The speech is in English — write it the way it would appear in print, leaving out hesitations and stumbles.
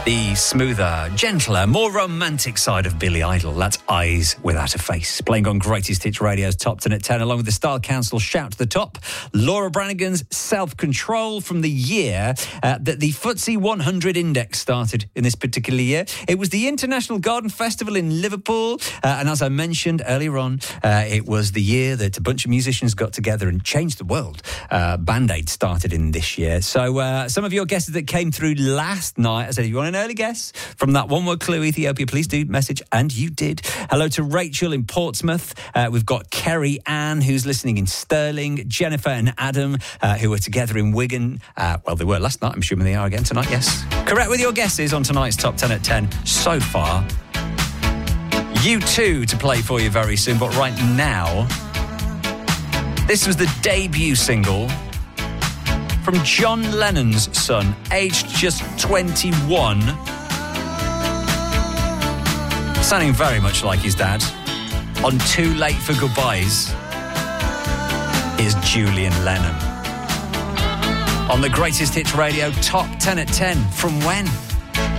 The smoother, gentler, more romantic side of Billy Idol. That's Eyes Without a Face. Playing on Greatest Hits Radio's Top 10 at 10, along with the Style Council Shout to the Top. Laura Branigan's Self-Control from the year that the FTSE 100 index started in this particular year. It was the International Garden Festival in Liverpool. And as I mentioned earlier on, it was the year that a bunch of musicians got together and changed the world. Band Aid started in this year. So some of your guesses that came through last night, I said, if you want an early guess from that one-word clue, Ethiopia, please do message, and you did. Hello to Rachel in Portsmouth. We've got Kerry Ann, who's listening in Stirling, Jennifer and Adam, who were together in Wigan. Well, they were last night. I'm assuming they are again tonight, yes. Correct with your guesses on tonight's Top 10 at 10 so far. U2 to play for you very soon, but right now, this was the debut single from John Lennon's son, aged just 21. Sounding very much like his dad. On Too Late for Goodbyes is Julian Lennon. On the Greatest Hits Radio Top 10 at 10. From when?